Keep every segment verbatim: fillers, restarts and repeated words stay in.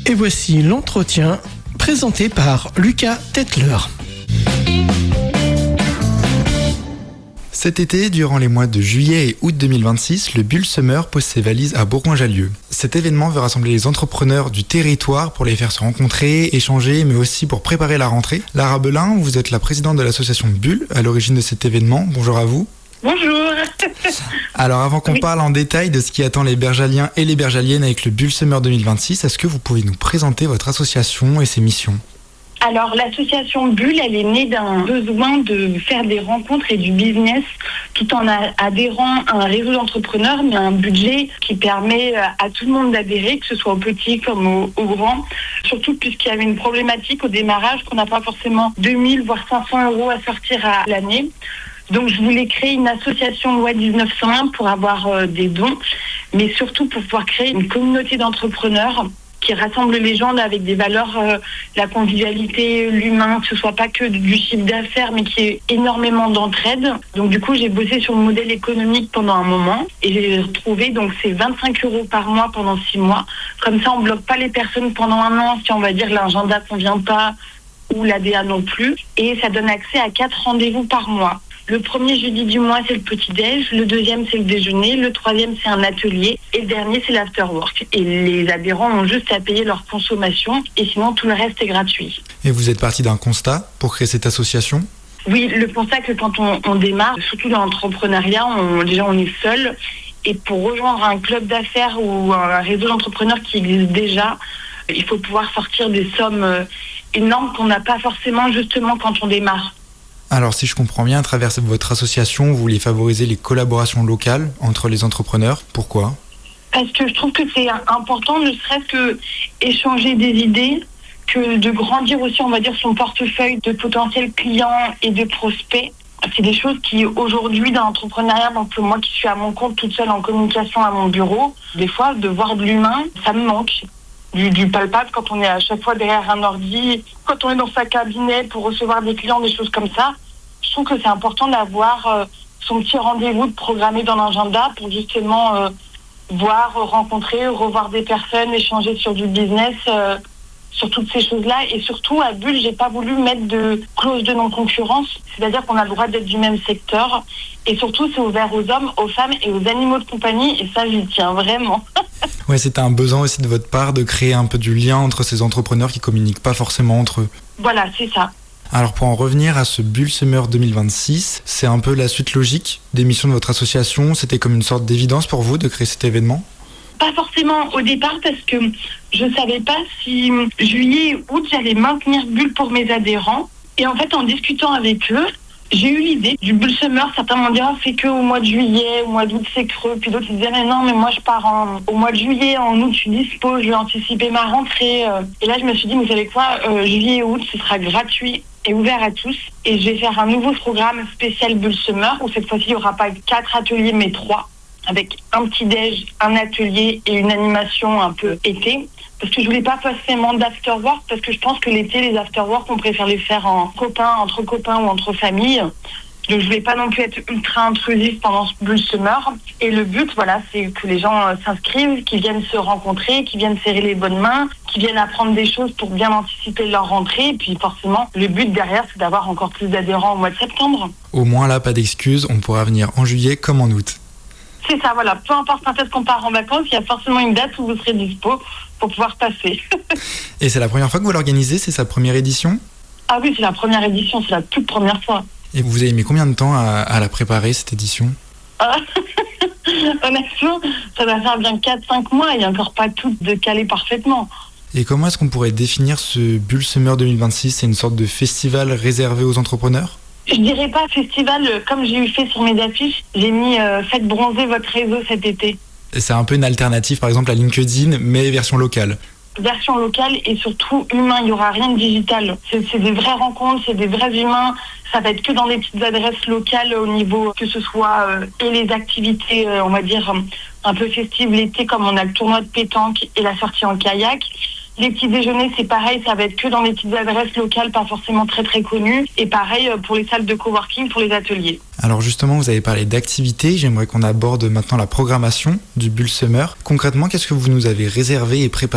Et voici l'entretien présenté par Lucas Tetler. Cet été, durant les mois de juillet et août deux mille vingt-six, le Bull Summer pose ses valises à Bourgoin-Jallieu. Cet événement veut rassembler les entrepreneurs du territoire pour les faire se rencontrer, échanger, mais aussi pour préparer la rentrée. Lara Belin, vous êtes la présidente de l'association Bull, à l'origine de cet événement. Bonjour à vous. Bonjour. Alors avant qu'on oui. parle en détail de ce qui attend les Bergaliens et les Bergaliennes avec le Bull Summer deux mille vingt-six, est-ce que vous pouvez nous présenter votre association et ses missions ? Alors l'association Bull, elle est née d'un besoin de faire des rencontres et du business tout en adhérant à un réseau d'entrepreneurs, mais un budget qui permet à tout le monde d'adhérer, que ce soit aux petits comme aux, aux grands. Surtout puisqu'il y avait une problématique au démarrage qu'on n'a pas forcément deux mille voire cinq cents euros à sortir à l'année. Donc je voulais créer une association loi dix-neuf cent un pour avoir euh, des dons, mais surtout pour pouvoir créer une communauté d'entrepreneurs qui rassemble les gens avec des valeurs, euh, la convivialité, l'humain, que ce soit pas que du chiffre d'affaires, mais qui est énormément d'entraide. Donc du coup, j'ai bossé sur le modèle économique pendant un moment et j'ai retrouvé donc c'est vingt-cinq euros par mois pendant six mois. Comme ça, on bloque pas les personnes pendant un an si on va dire l'agenda convient pas ou l'A D A non plus. Et ça donne accès à quatre rendez-vous par mois. Le premier jeudi du mois, c'est le petit-déj. Le deuxième, c'est le déjeuner. Le troisième, c'est un atelier. Et le dernier, c'est l'after-work. Et les adhérents ont juste à payer leur consommation. Et sinon, tout le reste est gratuit. Et vous êtes parti d'un constat pour créer cette association ? Oui, le constat que quand on, on démarre, surtout dans l'entrepreneuriat, on, déjà, on est seul. Et pour rejoindre un club d'affaires ou un réseau d'entrepreneurs qui existe déjà, il faut pouvoir sortir des sommes énormes qu'on n'a pas forcément justement quand on démarre. Alors si je comprends bien, à travers votre association, vous voulez favoriser les collaborations locales entre les entrepreneurs. Pourquoi ? Parce que je trouve que c'est important, ne serait-ce que échanger des idées, que de grandir aussi, on va dire, son portefeuille de potentiels clients et de prospects. C'est des choses qui, aujourd'hui, dans l'entrepreneuriat, donc moi qui suis à mon compte toute seule en communication à mon bureau, des fois, de voir de l'humain, ça me manque. Du, du palpable quand on est à chaque fois derrière un ordi, quand on est dans sa cabinet pour recevoir des clients, des choses comme ça. Je trouve que c'est important d'avoir euh, son petit rendez-vous de programmer dans l'agenda pour justement euh, voir, rencontrer, revoir des personnes, échanger sur du business, euh, sur toutes ces choses-là. Et surtout, à Bull, j'ai pas voulu mettre de clause de non-concurrence, c'est-à-dire qu'on a le droit d'être du même secteur. Et surtout, c'est ouvert aux hommes, aux femmes et aux animaux de compagnie. Et ça, j'y tiens vraiment. Ouais, c'était un besoin aussi de votre part de créer un peu du lien entre ces entrepreneurs qui communiquent pas forcément entre eux. Voilà, c'est ça. Alors pour en revenir à ce Bull Summer deux mille vingt-six, c'est un peu la suite logique des missions de votre association. C'était comme une sorte d'évidence pour vous de créer cet événement ? Pas forcément au départ parce que je savais pas si juillet et août j'allais maintenir Bull pour mes adhérents. Et en fait, en discutant avec eux, j'ai eu l'idée du Bull Summer. Certains m'ont dit oh, c'est que au mois de juillet, au mois d'août c'est creux. Puis d'autres ils disaient mais non, mais moi je pars en, au mois de juillet, en août je suis dispo, je vais anticiper ma rentrée. Et là je me suis dit, vous savez quoi, euh, juillet et août ce sera gratuit et ouvert à tous. Et je vais faire un nouveau programme spécial Bull Summer où cette fois-ci il n'y aura pas quatre ateliers mais trois, avec un petit déj, un atelier et une animation un peu été. Parce que je voulais pas forcément d'afterwork, parce que je pense que l'été, les afterwork, on préfère les faire en copains, entre copains ou entre familles. Donc je voulais pas non plus être ultra intrusif pendant ce Bull Summer. Et le but, voilà, c'est que les gens euh, s'inscrivent, qu'ils viennent se rencontrer, qu'ils viennent serrer les bonnes mains, qu'ils viennent apprendre des choses pour bien anticiper leur rentrée. Et puis forcément, le but derrière, c'est d'avoir encore plus d'adhérents au mois de septembre. Au moins là, pas d'excuses, on pourra venir en juillet comme en août. C'est ça, voilà. Peu importe quand est-ce qu'on part en vacances, il y a forcément une date où vous serez dispo pour pouvoir passer. Et c'est la première fois que vous l'organisez, c'est sa première édition ? Ah oui, c'est la première édition, c'est la toute première fois. Et vous avez mis combien de temps à, à la préparer, cette édition ? ah, Honnêtement, ça va faire bien quatre cinq mois, il n'y a encore pas tout de calé parfaitement. Et comment est-ce qu'on pourrait définir ce Bull Summer deux mille vingt-six ? C'est une sorte de festival réservé aux entrepreneurs ? Je dirais pas festival, comme j'ai eu fait sur mes affiches, j'ai mis euh, « Faites bronzer votre réseau cet été ». C'est un peu une alternative, par exemple, à LinkedIn, mais version locale. Version locale et surtout humain, il n'y aura rien de digital. C'est, c'est des vraies rencontres, c'est des vrais humains. Ça va être que dans des petites adresses locales au niveau, que ce soit euh, et les activités, euh, on va dire, un peu festives l'été, comme on a le tournoi de pétanque et la sortie en kayak. Les petits déjeuners, c'est pareil, ça va être que dans des petites adresses locales, pas forcément très très connues. Et pareil pour les salles de coworking, pour les ateliers. Alors justement, vous avez parlé d'activités. J'aimerais qu'on aborde maintenant la programmation du Bull Summer. Concrètement, qu'est-ce que vous nous avez réservé et préparé ?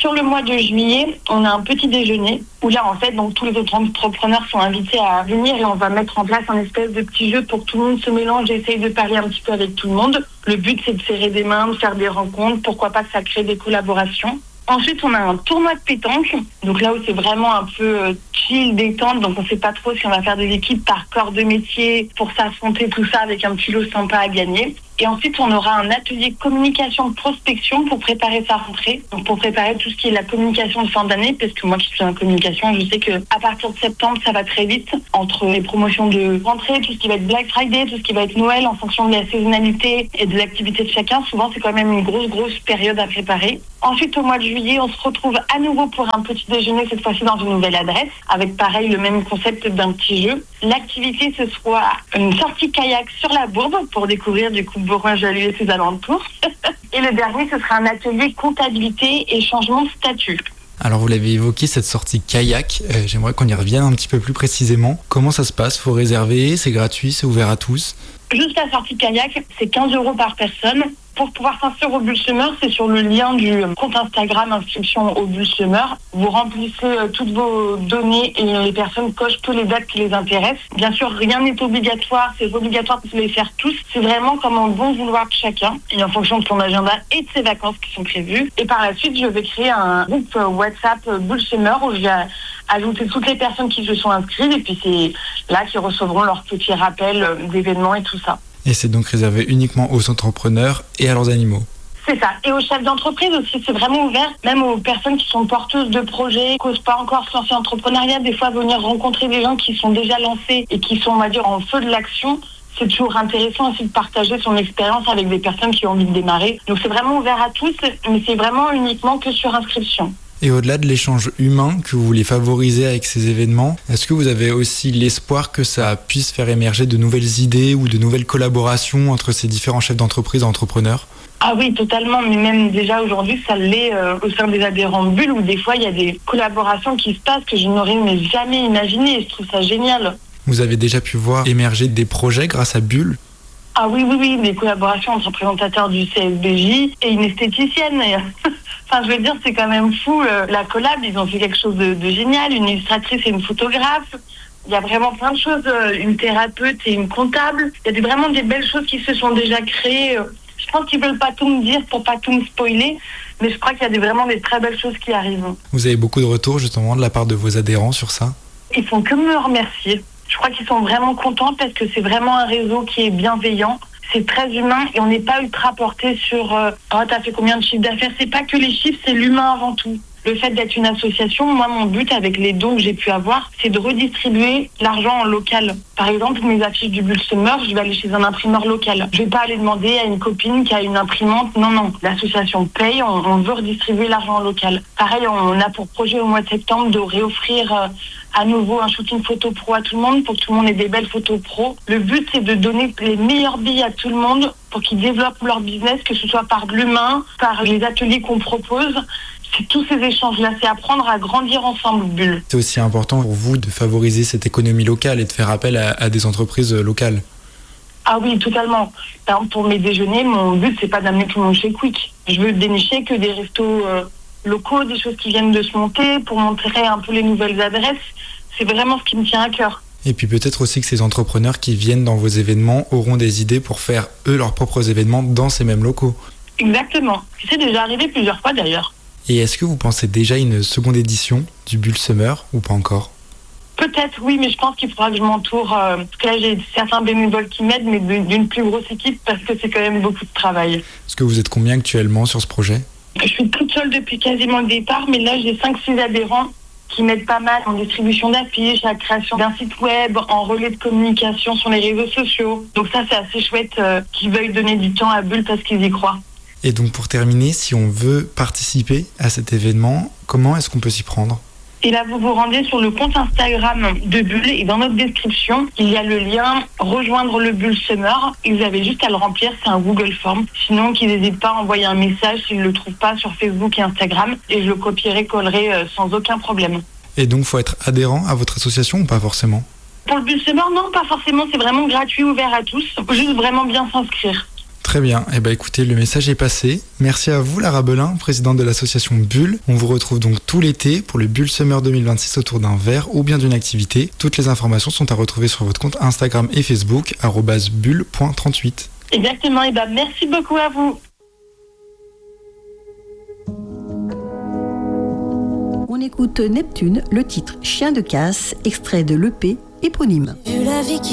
Sur le mois de juillet, on a un petit déjeuner où là, en fait, donc tous les autres entrepreneurs sont invités à venir et on va mettre en place un espèce de petit jeu pour que tout le monde se mélange et essaye de parler un petit peu avec tout le monde. Le but, c'est de serrer des mains, de faire des rencontres, pourquoi pas que ça crée des collaborations. Ensuite, on a un tournoi de pétanque, donc là où c'est vraiment un peu chill, détente, donc on ne sait pas trop si on va faire des équipes par corps de métier pour s'affronter, tout ça avec un petit lot sympa à gagner. Et ensuite, on aura un atelier communication de prospection pour préparer sa rentrée, donc pour préparer tout ce qui est la communication de fin d'année, parce que moi qui suis en communication, je sais que à partir de septembre, ça va très vite, entre les promotions de rentrée, tout ce qui va être Black Friday, tout ce qui va être Noël, en fonction de la saisonnalité et de l'activité de chacun. Souvent, c'est quand même une grosse, grosse période à préparer. Ensuite, au mois de juillet, on se retrouve à nouveau pour un petit déjeuner, cette fois-ci dans une nouvelle adresse, avec pareil le même concept d'un petit jeu. L'activité, ce sera une sortie kayak sur la Bourbe pour découvrir du coup Bourgoin-Jallieu et ses alentours. Et le dernier, ce sera un atelier comptabilité et changement de statut. Alors vous l'avez évoqué, cette sortie kayak, euh, j'aimerais qu'on y revienne un petit peu plus précisément. Comment ça se passe? Faut réserver, c'est gratuit, c'est ouvert à tous? Juste la sortie kayak, c'est quinze euros par personne. Pour pouvoir s'inscrire au Bulle Summer, c'est sur le lien du compte Instagram inscription au Bulle Summer. Vous remplissez euh, toutes vos données et les personnes cochent que les dates qui les intéressent. Bien sûr, rien n'est obligatoire, c'est obligatoire de les faire tous. C'est vraiment comme un bon vouloir de chacun et en fonction de son agenda et de ses vacances qui sont prévues. Et par la suite, je vais créer un groupe WhatsApp Bulle Summer où je vais ajouter toutes les personnes qui se sont inscrites et puis c'est là qu'ils recevront leur petit rappel d'événements et tout ça. Et c'est donc réservé uniquement aux entrepreneurs et à leurs animaux. C'est ça. Et aux chefs d'entreprise aussi, c'est vraiment ouvert, même aux personnes qui sont porteuses de projets, qui n'osent pas encore se lancer en entrepreneuriat, des fois venir rencontrer des gens qui sont déjà lancés et qui sont, on va dire, en feu de l'action. C'est toujours intéressant aussi de partager son expérience avec des personnes qui ont envie de démarrer. Donc c'est vraiment ouvert à tous, mais c'est vraiment uniquement que sur inscription. Et au-delà de l'échange humain que vous voulez favoriser avec ces événements, est-ce que vous avez aussi l'espoir que ça puisse faire émerger de nouvelles idées ou de nouvelles collaborations entre ces différents chefs d'entreprise et entrepreneurs? Ah oui, totalement, mais même déjà aujourd'hui, ça l'est euh, au sein des adhérents Bulle, où des fois, il y a des collaborations qui se passent que je n'aurais mais jamais imaginées, et je trouve ça génial. Vous avez déjà pu voir émerger des projets grâce à Bulle? Ah oui, oui, oui, des collaborations entre un présentateur du C S B J et une esthéticienne. Enfin, je veux dire, c'est quand même fou. Euh, la collab, ils ont fait quelque chose de, de génial. Une illustratrice et une photographe. Il y a vraiment plein de choses. Euh, une thérapeute et une comptable. Il y a des, vraiment des belles choses qui se sont déjà créées. Euh, je pense qu'ils veulent pas tout me dire pour pas tout me spoiler. Mais je crois qu'il y a des, vraiment des très belles choses qui arrivent. Vous avez beaucoup de retours justement de la part de vos adhérents sur ça? Ils font que me remercier. Je crois qu'ils sont vraiment contents parce que c'est vraiment un réseau qui est bienveillant. C'est très humain et on n'est pas ultra porté sur euh, oh, t'as fait combien de chiffres d'affaires. C'est pas que les chiffres, c'est l'humain avant tout. Le fait d'être une association, moi, mon but avec les dons que j'ai pu avoir, c'est de redistribuer l'argent en local. Par exemple, mes affiches du Bulle Summer, je vais aller chez un imprimeur local. Je vais pas aller demander à une copine qui a une imprimante. Non, non. L'association paye, on, on veut redistribuer l'argent local. Pareil, on a pour projet au mois de septembre de réoffrir euh, à nouveau un shooting photo pro à tout le monde pour que tout le monde ait des belles photos pro. Le but, c'est de donner les meilleurs billes à tout le monde pour qu'ils développent leur business, que ce soit par l'humain, par les ateliers qu'on propose. C'est tous ces échanges-là, c'est apprendre à grandir ensemble, Bulle. C'est aussi important pour vous de favoriser cette économie locale et de faire appel à, à des entreprises locales. Ah oui, totalement. Par exemple, pour mes déjeuners, mon but, c'est pas d'amener tout le monde chez Quick. Je veux dénicher que des restos euh, locaux, des choses qui viennent de se monter, pour montrer un peu les nouvelles adresses. C'est vraiment ce qui me tient à cœur. Et puis peut-être aussi que ces entrepreneurs qui viennent dans vos événements auront des idées pour faire, eux, leurs propres événements dans ces mêmes locaux. Exactement. C'est déjà arrivé plusieurs fois, d'ailleurs. Et est-ce que vous pensez déjà à une seconde édition du Bulle Summer ou pas encore? Peut-être, oui, mais je pense qu'il faudra que je m'entoure. Euh, parce que là, j'ai certains bénévoles qui m'aident, mais d'une plus grosse équipe, parce que c'est quand même beaucoup de travail. Est-ce que vous êtes combien actuellement sur ce projet? Je suis toute seule depuis quasiment le départ, mais là, j'ai cinq six adhérents qui m'aident pas mal en distribution d'affiches, la création d'un site web, en relais de communication sur les réseaux sociaux. Donc ça, c'est assez chouette euh, qu'ils veuillent donner du temps à Bulle parce qu'ils y croient. Et donc pour terminer, si on veut participer à cet événement, comment est-ce qu'on peut s'y prendre? Et là, vous vous rendez sur le compte Instagram de Bulle et dans notre description, il y a le lien « Rejoindre le Bulle Summer ». Et vous avez juste à le remplir, c'est un Google Form. Sinon, qu'ils n'hésitent pas à envoyer un message s'ils ne le trouvent pas sur Facebook et Instagram. Et je le copierai, collerai euh, sans aucun problème. Et donc, il faut être adhérent à votre association ou pas forcément? Pour le Bulle Summer, non, pas forcément. C'est vraiment gratuit, ouvert à tous. Il faut juste vraiment bien s'inscrire. Très bien. Eh ben, écoutez, le message est passé. Merci à vous, Lara Belin, présidente de l'association Bulle. On vous retrouve donc tout l'été pour le Bulle Summer deux mille vingt-six autour d'un verre ou bien d'une activité. Toutes les informations sont à retrouver sur votre compte Instagram et Facebook, arobase bulle point trente-huit. Exactement. Et ben, merci beaucoup à vous. On écoute Neptune, le titre Chien de casse, extrait de l'E P éponyme. Vu la vie qui